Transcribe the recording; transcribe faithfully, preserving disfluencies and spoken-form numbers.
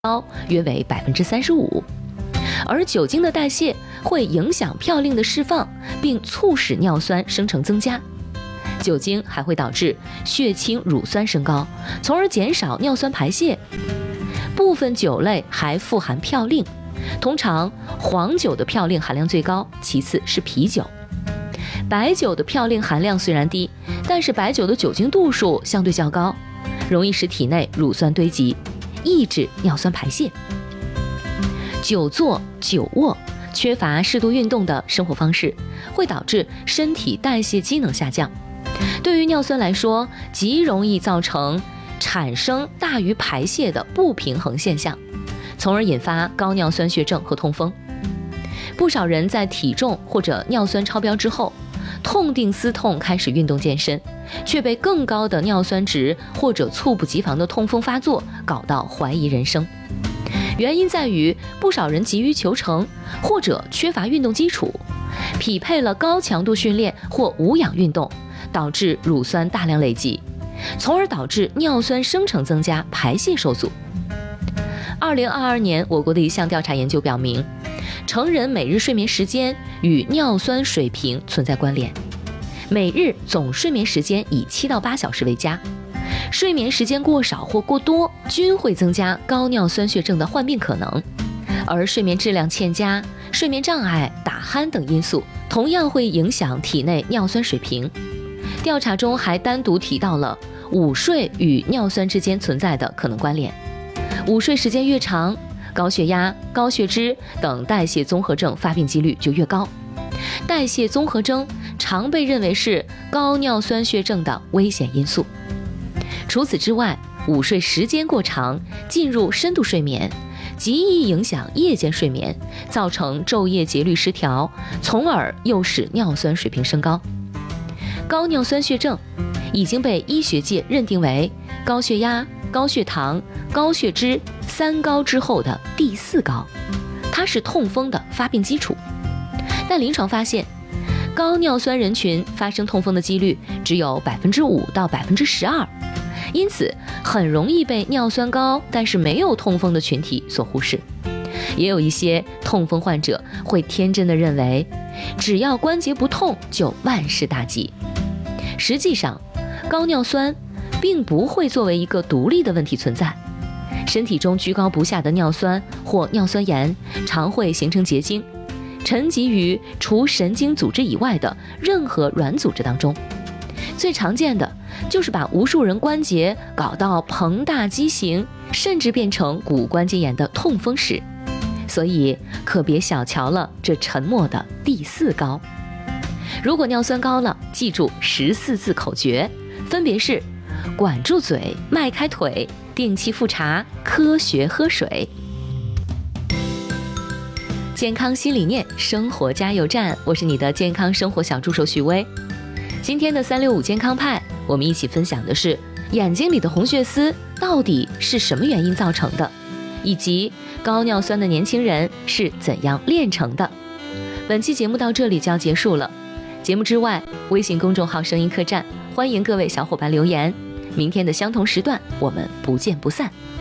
高约为百分之三十五。而酒精的代谢会影响嘌呤的释放，并促使尿酸生成增加。酒精还会导致血清乳酸升高，从而减少尿酸排泄。部分酒类还富含嘌呤，通常黄酒的嘌呤含量最高，其次是啤酒。白酒的嘌呤含量虽然低，但是白酒的酒精度数相对较高，容易使体内乳酸堆积，抑制尿酸排泄。久坐、久卧、缺乏适度运动的生活方式，会导致身体代谢机能下降。对于尿酸来说，极容易造成产生大于排泄的不平衡现象，从而引发高尿酸血症和痛风。不少人在体重或者尿酸超标之后，痛定思痛开始运动健身，却被更高的尿酸值或者猝不及防的痛风发作搞到怀疑人生。原因在于不少人急于求成，或者缺乏运动基础，匹配了高强度训练或无氧运动，导致乳酸大量累积，从而导致尿酸生成增加，排泄受阻。二零二二年，我国的一项调查研究表明，成人每日睡眠时间与尿酸水平存在关联，每日总睡眠时间以七到八小时为佳。睡眠时间过少或过多均会增加高尿酸血症的患病可能，而睡眠质量欠佳、睡眠障碍、打鼾等因素同样会影响体内尿酸水平。调查中还单独提到了午睡与尿酸之间存在的可能关联，午睡时间越长，高血压、高血脂等代谢综合症发病几率就越高。代谢综合征常被认为是高尿酸血症的危险因素。除此之外，午睡时间过长，进入深度睡眠，极易影响夜间睡眠，造成昼夜节律失调，从而诱使尿酸水平升高。高尿酸血症已经被医学界认定为高血压、高血糖、高血脂三高之后的第四高，它是痛风的发病基础。但临床发现，高尿酸人群发生痛风的几率只有百分之五到百分之十二，因此很容易被尿酸高但是没有痛风的群体所忽视。也有一些痛风患者会天真的认为，只要关节不痛就万事大吉。实际上，高尿酸并不会作为一个独立的问题存在。身体中居高不下的尿酸或尿酸盐常会形成结晶，沉积于除神经组织以外的任何软组织当中。最常见的就是把无数人关节搞到膨大畸形，甚至变成骨关节炎的痛风史。所以可别小瞧了这沉默的第四高。如果尿酸高了，记住十四字口诀，分别是管住嘴、迈开腿、定期复查、科学喝水。健康新理念，生活加油站，我是你的健康生活小助手许薇。今天的三六五健康派，我们一起分享的是眼睛里的红血丝到底是什么原因造成的，以及高尿酸的年轻人是怎样炼成的。本期节目到这里就要结束了。节目之外，微信公众号声音客栈欢迎各位小伙伴留言。明天的相同时段，我们不见不散。